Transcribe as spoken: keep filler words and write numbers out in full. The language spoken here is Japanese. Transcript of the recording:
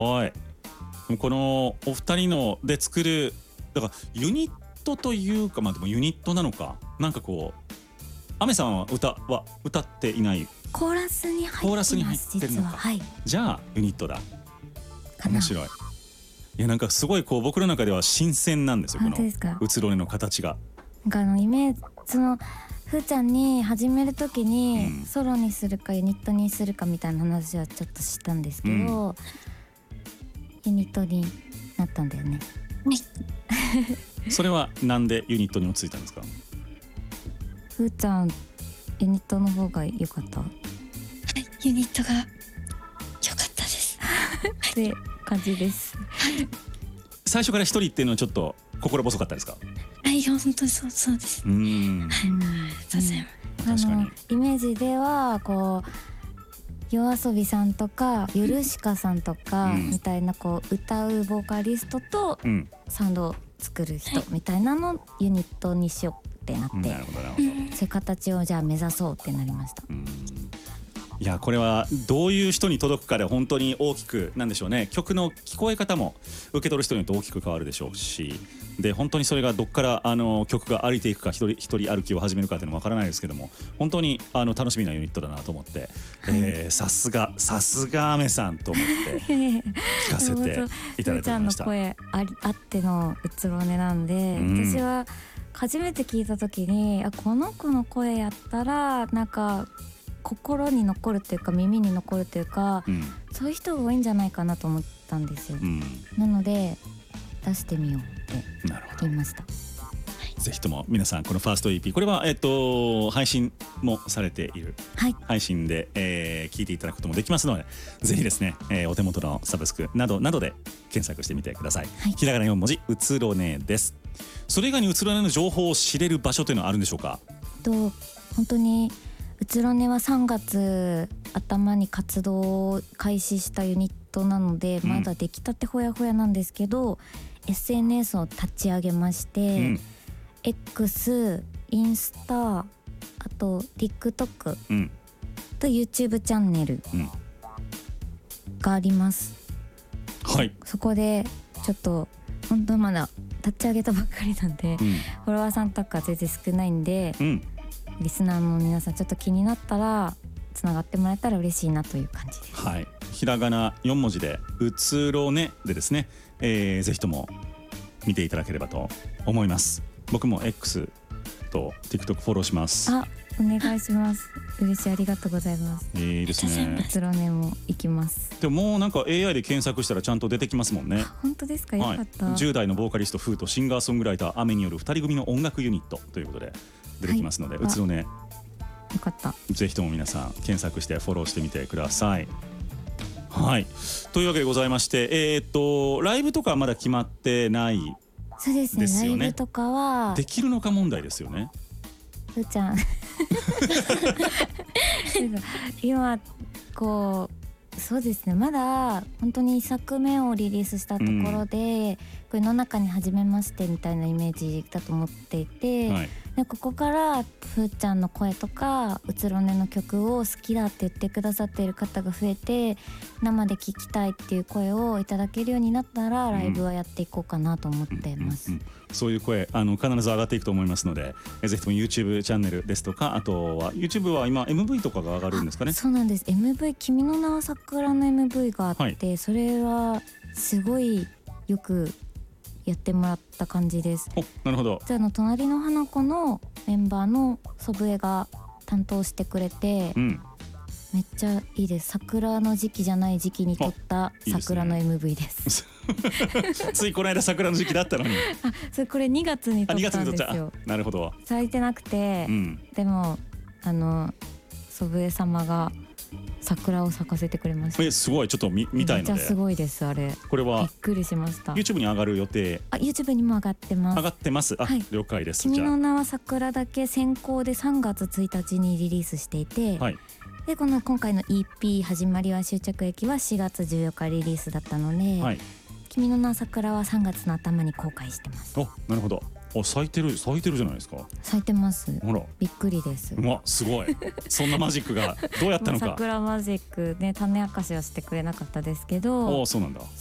はい。このお二人ので作るだからユニットというか、まあでもユニットなのか、なんかこうアメさんは歌は歌っていない、 コーラスに入ってます。 コーラスに入ってるのか、 はい、 じゃあユニットだ。 かな。 面白い。いやなんかすごいこう僕の中では新鮮なんですよ、このうつろねの形が。 なんかあのイメージ、そのふーちゃんに始める時に、うん、ソロにするかユニットにするかみたいな話はちょっとしたんですけど、うん、ユニットになったんだよね。 それはなんでユニットに落ち着いたんですか？ ふーちゃんユニットの方が良かった。はい、ユニットが良かったですって感じです。 最初から一人っていうのはちょっと心細かったですか？ はい、本当にそう、そうです。うん、はい、確かにイメージではこう夜遊びさんとかヨルシカさんとかみたいなこう歌うボーカリストとサウンドを作る人みたいなのユニットにしようってなって、なるほどなるほど、そういう形をじゃあ目指そうってなりました。うん、 いやこれはどういう人に届くかで本当に大きくなんでしょうね、曲の聞こえ方も受け取る人によって大きく変わるでしょうし、で本当にそれがどっからあの曲が歩いていくか、一人一人歩きを始めるかっていうのは分からないですけども、本当にあの楽しみなユニットだなと思って、さすがさすがアメさんと思って聞かせていただいておりました。 ふーちゃんの声ありあってのうつろねなんで、うん、私は初めて聞いた時にあこの子の声やったらなんか心に残るというか耳に残るというか、うん、そういう人が多いんじゃないかなと思ったんですよ。うん、なので出してみようって言いました。 ぜひとも皆さんこのファースト イーピー、 これは、えー、と配信もされている、はい、配信で、えー、聞いていただくこともできますので、ぜひですね、えー、お手元のサブスクなどなどで検索してみてください。はい、ひらがなよん文字うつろねです。それ以外にうつろねの情報を知れる場所というのはあるんでしょうか？ と本当にうつろねはさんがつ頭に活動を開始したユニットなので、うん、まだ出来たてほやほやなんですけど エスエヌエス を立ち上げまして、うん、X、インスタ、あと TikTok、うん、と YouTube チャンネルがあります。 はい、 そこでちょっと本当まだ立ち上げたばっかりなんで、うん、フォロワーさんとか全然少ないんで、うん、リスナーの皆さんちょっと気になったらつながってもらえたら嬉しいなという感じです。 はい、ひらがなよん文字でうつろねでですね、えー、ぜひとも見ていただければと思います。僕も X と TikTok フォローします。 あ、お願いします。嬉しい、ありがとうございます。 いいですね。 うつろねも行きます。 でももうなんか エーアイ で検索したらちゃんと出てきますもんね。 本当ですか？よかった、 はい、じゅう代のボーカリストフーとシンガーソングライターアメによるふたり組の音楽ユニットということで出てきますので、はい、うつろねよかった、 ぜひとも皆さん検索してフォローしてみてください。はい、というわけでございまして、えー、っとライブとかはまだ決まってないですよね。 そうですね、ライブとかはできるのか問題ですよね。 ふーちゃん今こうそうですね、まだ本当にいっさくめをリリースしたところで、うん、世の中に初めましてみたいなイメージだと思っていて、はい、でここからふーちゃんの声とかうつろねの曲を好きだって言ってくださっている方が増えて、生で聴きたいっていう声をいただけるようになったら、うん、ライブはやっていこうかなと思っています。うんうんうん、 そういう声あの必ず上がっていくと思いますので、えぜひとも YouTube チャンネルですとか、あとは YouTube は今 エムブイ とかが上がるんですかね。 そうなんです。 エムブイ 君の名は桜の エムブイ があって、はい、それはすごいよくやってもらった感じです。 お、なるほど。 じゃあの隣の花子のメンバーの祖父江が担当してくれて、うん、めっちゃいいです。桜の時期じゃない時期に撮った桜の エムブイ です。 ついこの間桜の時期だったのにあ、それこれにがつに撮ったんですよ。 なるほど。 咲いてなくて、うん、でもあの祖父江様が桜を咲かせてくれました。 え、すごい、ちょっと 見, 見たいので。 めっちゃすごいです。あれこれはびっくりしました。 YouTube に上がる予定。 あ、YouTube にも上がってます。 上がってます。あ、はい、了解です。 君の名は桜だけ先行でさんがつついたちにリリースしていて、はい、でこの今回の イーピー 始まりは終着駅はしがつじゅうよっかリリースだったので、はい、君の名は桜はさんがつの頭に公開してます。 お、なるほど。 あ、咲いてる咲いてるじゃないですか。 咲いてます。 ほら、 びっくりです。 うわ、すごい。そんなマジックがどうやったのか。 桜マジックね、種明かしはしてくれなかったですけど、 ああ、そうなんだ。